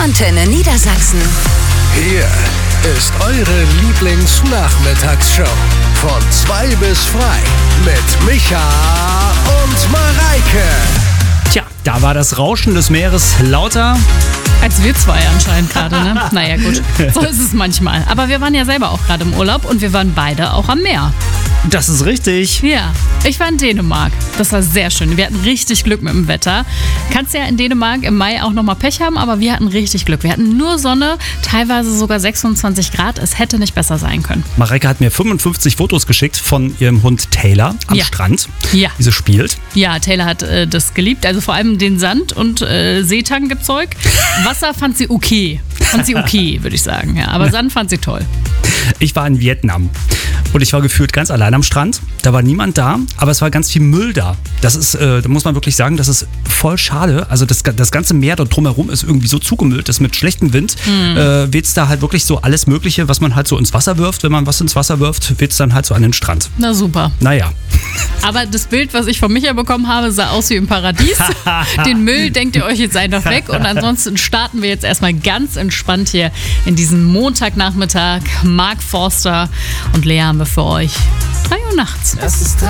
Antenne Niedersachsen. Hier ist eure Lieblingsnachmittagsshow. Von 2 bis frei mit Micha und Mareike. Tja, da war das Rauschen des Meeres lauter. Als wir zwei anscheinend gerade, ne? Naja, gut. So ist es manchmal. Aber wir waren ja selber auch gerade im Urlaub und wir waren beide auch am Meer. Das ist richtig. Ja, ich war in Dänemark. Das war sehr schön. Wir hatten richtig Glück mit dem Wetter. Kannst ja in Dänemark im Mai auch nochmal Pech haben, aber wir hatten richtig Glück. Wir hatten nur Sonne, teilweise sogar 26 Grad. Es hätte nicht besser sein können. Mareike hat mir 55 Fotos geschickt von ihrem Hund Taylor am Strand, Ja. wie sie spielt. Ja, Taylor hat das geliebt. Also vor allem den Sand und Seetanggezeug. Wasser fand sie okay. Würde ich sagen. Ja, aber Sand fand sie toll. Ich war in Vietnam und ich war gefühlt ganz allein am Strand. Da war niemand da, aber es war ganz viel Müll da. Das ist, da muss man wirklich sagen, das ist voll schade. Also das ganze Meer dort drumherum ist irgendwie so zugemüllt, dass mit schlechtem Wind weht's da halt wirklich so alles Mögliche, was man halt so ins Wasser wirft. Wenn man was ins Wasser wirft, weht's dann halt so an den Strand. Na super. Naja. Aber das Bild, was ich von Micha bekommen habe, sah aus wie im Paradies. Den Müll denkt ihr euch jetzt einfach weg. Und ansonsten starten wir jetzt erstmal ganz entspannt hier in diesen Montagnachmittag. Mark Forster und Lea haben wir für euch. 3 Uhr nachts. Das ist